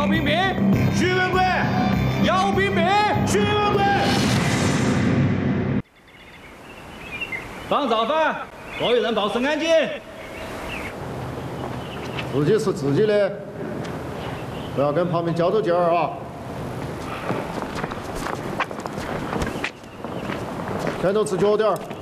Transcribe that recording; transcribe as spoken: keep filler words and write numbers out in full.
姚平平， 徐文贵， 姚平平， 徐文贵。 放早饭，所有人保持安静。 自己是自己的，不要跟旁边较着劲儿啊！全都吃脚点儿。